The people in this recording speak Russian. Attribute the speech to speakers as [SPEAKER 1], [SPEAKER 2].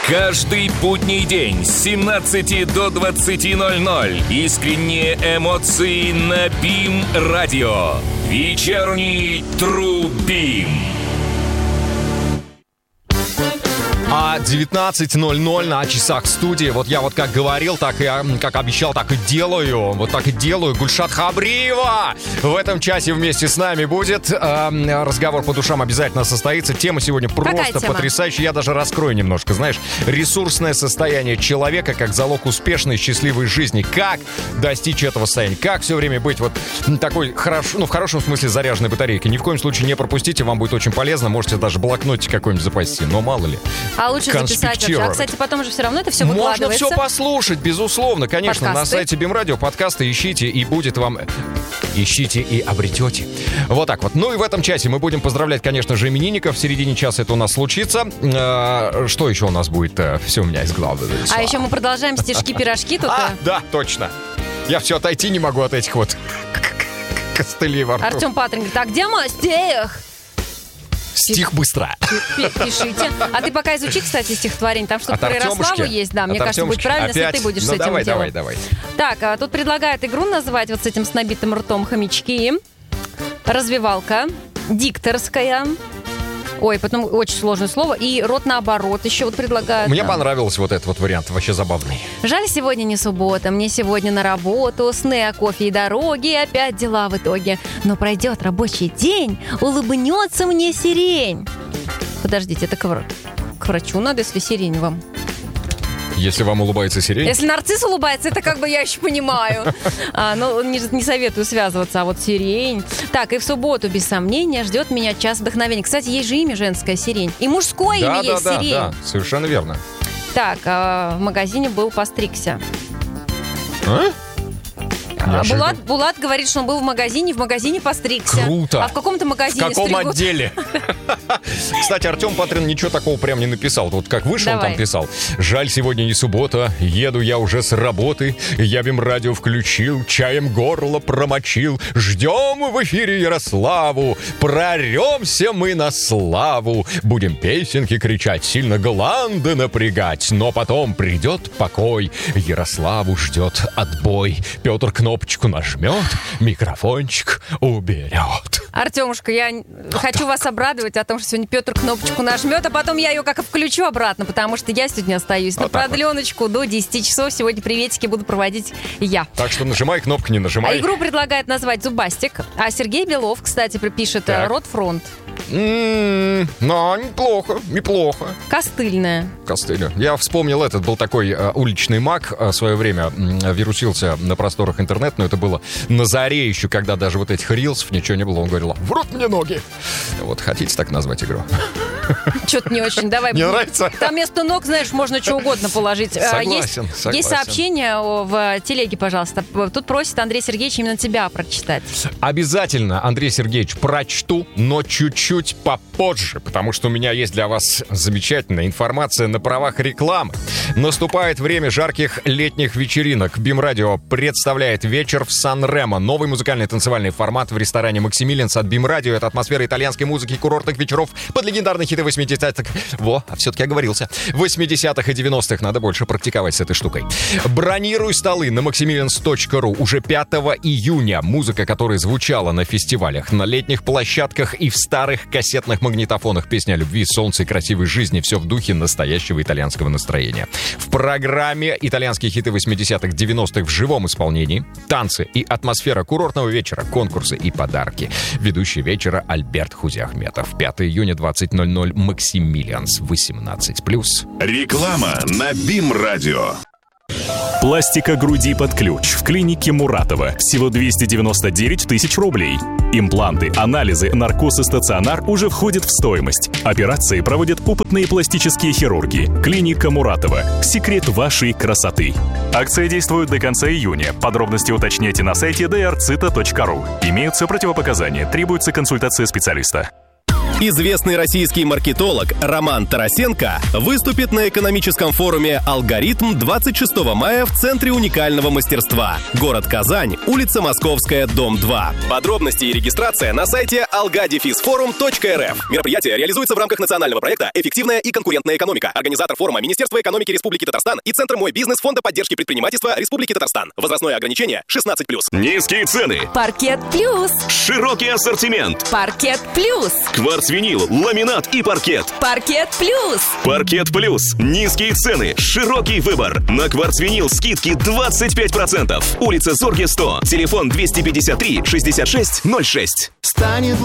[SPEAKER 1] Каждый будний день с 17 до 20:00 искренние эмоции на БИМ-радио. Вечерний Тру-БИМ.
[SPEAKER 2] А 19:00 на часах студии. Вот я вот как говорил, так и как обещал, так и делаю. Вот так и делаю. Гульшат Хабриева в этом часе вместе с нами будет. Разговор по душам обязательно состоится. Тема сегодня просто потрясающая. Я даже раскрою немножко. Знаешь, ресурсное состояние человека как залог успешной, счастливой жизни. Как достичь этого состояния? Как все время быть вот такой хорошо, в хорошем смысле заряженной батарейкой? Ни в коем случае не пропустите, вам будет очень полезно. Можете даже блокнотик какой-нибудь запасти, но мало ли.
[SPEAKER 3] А лучше записать вообще. А, кстати, потом же все равно это все выкладывается.
[SPEAKER 2] Можно все послушать, безусловно. Конечно, подкасты. На сайте БИМ-радио подкасты ищите, и будет вам... Ищите и обретете. Вот так вот. Ну и в этом часе мы будем поздравлять, конечно же, именинников. В середине часа это у нас случится. Что еще у нас будет? Все у меня из головы.
[SPEAKER 3] А еще мы продолжаем стишки-пирожки тут.
[SPEAKER 2] Да, точно. Я все отойти не могу от этих вот костылей во рту.
[SPEAKER 3] Артем Патрин говорит, а где мой стих?
[SPEAKER 2] Стих быстро.
[SPEAKER 3] Пишите. А ты пока изучи, кстати, стихотворение. Там что-то про Ярославу есть. Да, мне кажется, будет правильно, если ты будешь с этим делать.
[SPEAKER 2] Давай.
[SPEAKER 3] Так, тут предлагают игру называть вот с этим с набитым ртом хомячки. Развивалка. Дикторская. Ой, потом очень сложное слово. И рот наоборот еще вот предлагают.
[SPEAKER 2] Мне понравился вот этот вот вариант, вообще забавный.
[SPEAKER 3] Жаль, сегодня не суббота, мне сегодня на работу, сны о кофе и дороге, и опять дела в итоге. Но пройдет рабочий день, улыбнется мне сирень. Подождите, это к врачу надо, если сирень вам.
[SPEAKER 2] Если вам улыбается сирень?
[SPEAKER 3] Если нарцисс улыбается, это как бы я еще понимаю. Но не советую связываться, а вот сирень. Так, и в субботу, без сомнения, ждет меня час вдохновения. Кстати, есть же имя женское сирень. И мужское имя есть сирень.
[SPEAKER 2] Да, совершенно верно.
[SPEAKER 3] Так, в магазине был постригся. Булат говорит, что он был в магазине постригся.
[SPEAKER 2] Круто.
[SPEAKER 3] А в каком-то магазине
[SPEAKER 2] в каком отделе? Кстати, Артем Патрин ничего такого прям не написал. Вот как вышел, он там писал. Жаль, сегодня не суббота, еду я уже с работы. Я БИМ-радио включил, чаем горло промочил. Ждем в эфире Ярославу. Проремся мы на славу. Будем песенки кричать, сильно гланды напрягать. Но потом придет покой. Ярославу ждет отбой. Петр кнопочку нажмет, микрофончик уберет.
[SPEAKER 3] Артемушка, я хочу вас обрадовать о том, что сегодня Петр кнопочку нажмет, а потом я ее как включу обратно, потому что я сегодня остаюсь на продленочку до 10 часов. Сегодня приветики буду проводить я.
[SPEAKER 2] Так что нажимай кнопку, не нажимай.
[SPEAKER 3] А игру предлагает назвать «Зубастик». А Сергей Белов, кстати, пишет «Ротфронт».
[SPEAKER 2] Но неплохо.
[SPEAKER 3] Костыльная.
[SPEAKER 2] Я вспомнил этот, был такой уличный маг в свое время, вирусился на просторах интернета, но это было на заре еще, когда даже вот этих рилсов ничего не было. Он говорил: в рот мне ноги. Вот, хотите так назвать игру?
[SPEAKER 3] Что-то не очень. Давай.
[SPEAKER 2] Не нравится?
[SPEAKER 3] Там вместо ног, знаешь, можно что угодно положить.
[SPEAKER 2] Согласен.
[SPEAKER 3] Есть сообщение в телеге, пожалуйста. Тут просит Андрей Сергеевич именно тебя прочитать.
[SPEAKER 2] Обязательно, Андрей Сергеевич, прочту, но чуть-чуть попозже, потому что у меня есть для вас замечательная информация на правах рекламы. Наступает время жарких летних вечеринок. БИМ-радио представляет вечер в Сан-Ремо. Новый музыкальный танцевальный формат в ресторане «Максимилианс» от БИМ-радио. Это атмосфера итальянской музыки и курортных вечеров под легендарные хиты 80-х. Все-таки оговорился. 80-х и 90-х. Надо больше практиковать с этой штукой. Бронируй столы на maximilians.ru. Уже 5 июня музыка, которая звучала на фестивалях, на летних площадках и в старых кассетных магнитофонах. Песня о любви, солнце и красивой жизни. Все в духе настоящего итальянского настроения. В программе итальянские хиты 80-х, 90-х в живом исполнении, танцы и атмосфера курортного вечера, конкурсы и подарки. Ведущий вечера Альберт Хузиахметов. 5 июня, 20:00, Максимилианс, 18+.
[SPEAKER 4] Реклама на БИМ-радио.
[SPEAKER 5] Пластика груди под ключ в клинике Муратова. Всего 299 тысяч рублей. Импланты, анализы, наркоз и стационар уже входят в стоимость. Операции проводят опытные пластические хирурги. Клиника Муратова. Секрет вашей красоты. Акция действует до конца июня. Подробности уточняйте на сайте drcita.ru. Имеются противопоказания. Требуется консультация специалиста.
[SPEAKER 6] Известный российский маркетолог Роман Тарасенко выступит на экономическом форуме «Алгоритм» 26 мая в Центре уникального мастерства. Город Казань, улица Московская, дом 2. Подробности и регистрация на сайте algadefisforum.rf. Мероприятие реализуется в рамках национального проекта «Эффективная и конкурентная экономика». Организатор форума Министерство экономики Республики Татарстан и Центр «Мой бизнес» Фонда поддержки предпринимательства Республики Татарстан. Возрастное ограничение 16+.
[SPEAKER 7] Низкие цены.
[SPEAKER 3] Паркет Плюс.
[SPEAKER 7] Широкий ассортимент.
[SPEAKER 3] Паркет Плюс.
[SPEAKER 7] Кварцвинил, ламинат и паркет.
[SPEAKER 3] Паркет Плюс.
[SPEAKER 7] Паркет Плюс. Низкие цены. Широкий выбор. На кварцвинил скидки 25%. Улица Зорге, 100. Телефон 253 66 06.
[SPEAKER 8] Станет